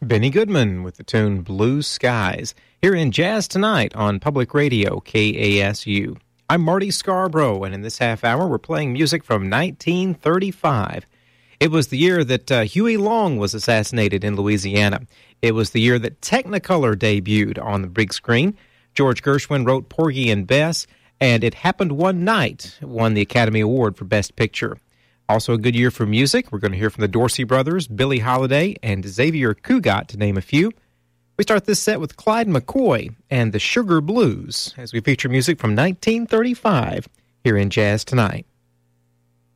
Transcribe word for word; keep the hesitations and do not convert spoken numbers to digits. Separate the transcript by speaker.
Speaker 1: Benny Goodman with the tune Blue Skies, here in Jazz Tonight on Public Radio, K A S U. I'm Marty Scarborough, and in this half hour, we're playing music from nineteen thirty-five. It was the year that uh, Huey Long was assassinated in Louisiana. It was the year that Technicolor debuted on the big screen. George Gershwin wrote Porgy and Bess, and It Happened One Night won the Academy Award for Best Picture. Also a good year for music. We're going to hear from the Dorsey Brothers, Billie Holiday, and Xavier Cugat, to name a few. We start this set with Clyde McCoy and the Sugar Blues as we feature music from nineteen thirty-five here in Jazz Tonight.